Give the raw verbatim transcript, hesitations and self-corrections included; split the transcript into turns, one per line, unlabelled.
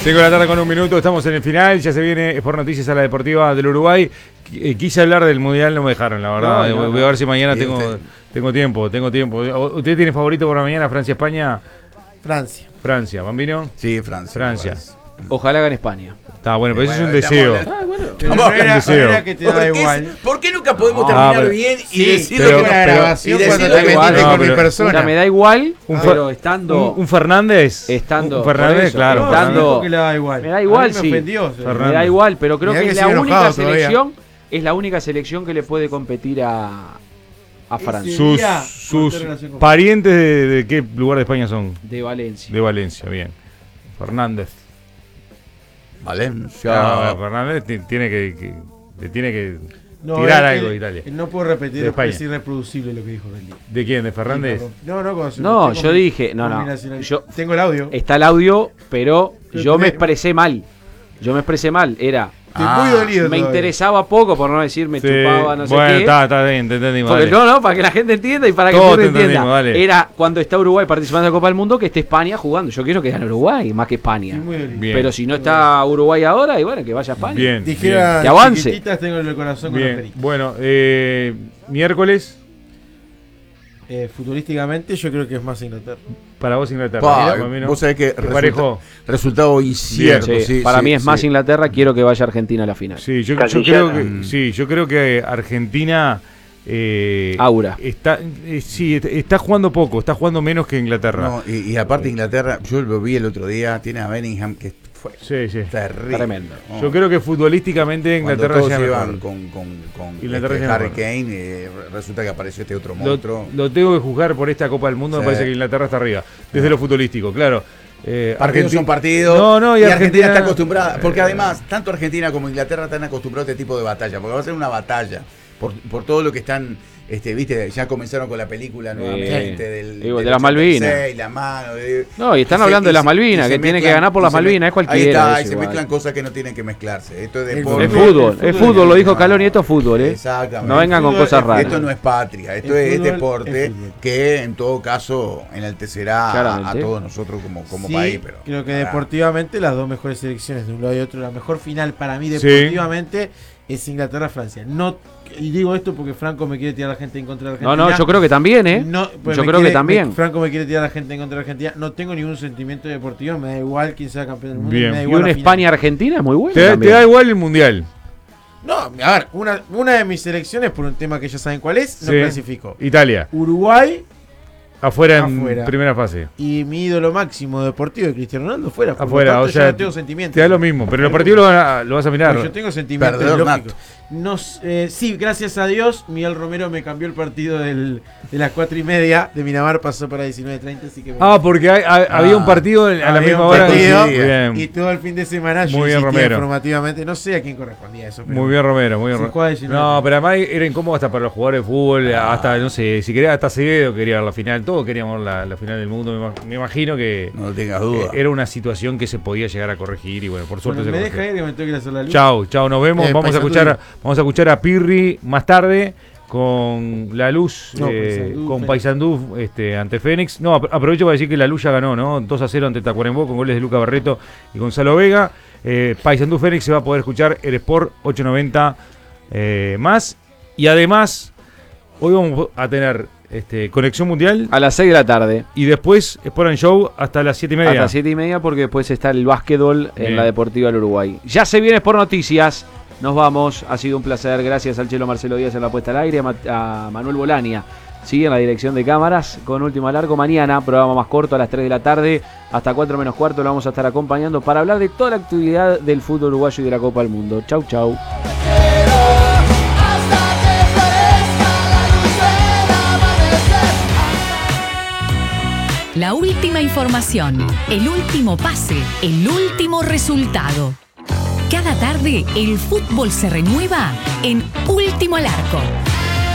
cinco de la tarde con un minuto, estamos en el final, ya se viene por Noticias a la Deportiva del Uruguay. Quise hablar del Mundial, no me dejaron, la verdad. No, no, Voy a ver si mañana
sí,
tengo,
usted.
tengo tiempo, tengo tiempo. ¿Usted tiene favorito para mañana, Francia-España?
Francia.
Francia, ¿Bambino?
Sí, Francia.
Francia.
Ojalá haga en España.
Está bueno, pero
Eh,
eso
bueno,
es un deseo.
Ah, bueno.
Pero
Vamos,
no era,
un deseo.
era que te
¿Por
da
qué,
igual.
¿Por qué nunca podemos
No,
terminar
pero-
bien y
Sí,
decir
pero-
lo que
la
pero-
grabación
y
cuando
decir
te
lo que-
metiste
no,
con mi
pero-
persona.
O sea, me da igual,
Un
pero estando...
Un, un Fernández.
Estando-
Un Fernández,
por eso,
claro.
No,
estando-
sí, dijo que le da igual.
Me da igual,
A mí me
sí.
ofendió, o sea.
Fernández.
Me da igual, pero creo
Mirá
que
que
es la
sigue
única
enojado todavía.
selección, es la única selección que le puede competir a, a Francia.
Ese-
Sus,
día,
sus
corté relación con-
parientes de, de qué lugar de España son?
De Valencia.
De Valencia, bien. Fernández.
Valencia.
Ah, Fernández ti- tiene que, que- le tiene que
No,
tirar
es que
algo de Italia.
No puedo repetir,
De
porque es
España.
irreproducible lo que dijo Relly.
¿De quién? ¿De Fernández?
No, no, cuando se
No,
metió
yo
con-
dije, no,
con
no,
mi nacionalidad.
yo-
Tengo el audio.
Está el audio, pero
Pero
yo me
tenés-
expresé mal. Yo me expresé mal. Era,
Estoy
Ah,
muy dolido.
me
todavía.
interesaba poco, por no decir me
Sí,
chupaba, no sé
bueno,
qué.
está, está bien, te entendimos.
Porque
dale.
no, no, para que la gente entienda y para que
Todos
tú
te
entienda.
entendimos, dale.
Era cuando está Uruguay participando en la Copa del Mundo que esté España jugando. Yo quiero que gane Uruguay, más que España.
Estoy muy dolido.
Bien.
Pero si no está Uruguay ahora, y bueno, que vaya a España.
Bien,
Dijera,
Que avance.
chiquititas, tengo en el corazón con los
bien.
pericos.
Bueno, eh, miércoles,
Eh, futurísticamente yo creo que es más Inglaterra.
para vos Inglaterra.
Pa,
Mira, Bambino.
vos sabés que
¿Te
resulta-
parejo?
resultado incierto.
Sí,
sí,
para
sí,
mí es más
sí.
Inglaterra, quiero que vaya Argentina a la final.
Sí, yo, yo
Canciller.
creo que
Mm.
sí, yo creo que Argentina eh,
Aura.
está eh, sí, est- está jugando poco, está jugando menos que Inglaterra.
No, y, y aparte Inglaterra, yo lo vi el otro día, tiene a Bellingham que fue
Sí, sí.
terrible.
Tremendo.
¿no?
Yo creo que futbolísticamente
Cuando
Inglaterra
todos
llega
iban
mejor.
con, con, con
Inglaterra
este
llega
Harry
mejor.
Kane, eh, resulta que apareció este otro
Lo,
monstruo.
lo tengo que juzgar por esta Copa del Mundo, me
Sí.
parece que Inglaterra está arriba, desde lo futbolístico, claro. Eh,
Partidos
Argenti-
son partidos.
No, no, y,
y Argentina,
Argentina
está acostumbrada. Porque
eh,
además, tanto Argentina como Inglaterra están acostumbrados a este tipo de batalla. Porque va a ser una batalla. Por, por todo lo que están. Este, viste, ya comenzaron con la película nuevamente. Del,
digo,
del
de las
ochenta y seis,
Malvinas.
la mano, de-
No, y están
se-
hablando de las
se-
Malvinas,
y
que
se
tiene que
mezclan-
ganar por
y
las
se
Malvinas,
me-
es cualquiera,
Ahí está,
es
y se
igual.
mezclan cosas que no tienen que mezclarse. Esto es
El
deporte.
Es fútbol,
El
es
fútbol
fútbol, lo
es-
dijo Caloni, esto es fútbol, ¿eh?
Exactamente.
No vengan con
El fútbol
cosas
es-
raras.
Esto no es patria, esto
El
es
fútbol
deporte
es fútbol.
que en todo caso enaltecerá a, a
Claramente.
todos nosotros como, como
Sí,
país. Pero
creo que
ah,
deportivamente las dos mejores selecciones de un lado y otro, la mejor final para mí
Sí.
deportivamente es Inglaterra-Francia. No, y digo esto porque Franco me quiere tirar a la gente en contra de Argentina.
No, no, yo creo que también, ¿eh?
No, pues
yo
me
creo
quiere-
que también.
me- Franco me quiere tirar a la gente en contra de Argentina. No tengo ningún sentimiento deportivo, me da igual quién sea campeón del mundo.
Bien.
Me da
Y
igual
una
la final.
España-Argentina es muy buena.
te, da- te
también.
da igual el mundial.
No, a ver, una, una de mis selecciones, por un tema que ya saben cuál es, no
Sí.
clasificó.
Italia,
Uruguay
afuera en
Afuera.
primera fase.
y mi ídolo máximo deportivo de Cristiano Ronaldo fuera. Por lo
Afuera,
tanto,
o
yo
sea,
no tengo sentimientos.
Te da lo mismo, pero los partidos lo, van a- lo vas a mirar.
Pero yo tengo sentimientos
Perdedor
lógicos.
nato.
Nos, eh, sí, gracias a Dios, Miguel Romero me cambió el partido del, de las cuatro y media de Miramar, pasó para diecinueve treinta, así que me-
Ah, porque hay- hay- había un partido en- a la
Había
misma
un
hora.
partido,
Sí, bien.
y todo el fin de semana yo
Muy bien,
insistía
Romero.
informativamente, no sé a quién correspondía eso. Pero
Muy bien, Romero, muy bien.
Se
Romero.
juega diecinueve.
No, pero además era incómodo hasta para los jugadores de fútbol, hasta, no sé, si quería hasta Acevedo quería ver la final, todos queríamos ver la, la final del mundo, me, ima- me imagino que
no tengas
eh,
duda.
era una situación que se podía llegar a corregir y bueno, por suerte
Bueno,
se
me
corrigió.
deja ir que me tengo que ir a hacer la luz.
Chau, chau, nos vemos,
Eh,
vamos a
Paisandú.
escuchar, vamos a escuchar a Pirri más tarde con la luz,
No,
eh,
Paysandú,
con
Fénix.
Paysandú este, ante Fénix. No, apro- aprovecho para decir que la luz ya ganó, ¿no? dos a cero ante Tacuarembó con goles de Luca Barreto y Gonzalo Vega. Eh, Paysandú Fénix se va a poder escuchar el Sport ochocientos noventa eh, más. Y además, hoy vamos a tener este, Conexión Mundial
A las seis de la tarde.
y después Sport and Show hasta las siete y media.
Hasta las siete y media porque después está el básquetbol
Bien.
en la Deportiva del Uruguay. Ya se viene por noticias. Nos vamos. Ha sido un placer. Gracias al Chelo Marcelo Díaz en la puesta al aire. A, Ma- a Manuel Bolania. Sí, en la dirección de cámaras. Con Último Largo. Mañana, programa más corto a las tres de la tarde. Hasta cuatro menos cuarto lo vamos a estar acompañando para hablar de toda la actividad del fútbol uruguayo y de la Copa del Mundo. Chau, chau.
La última información, el último pase, el último resultado. Cada tarde el fútbol se renueva en Último al Arco.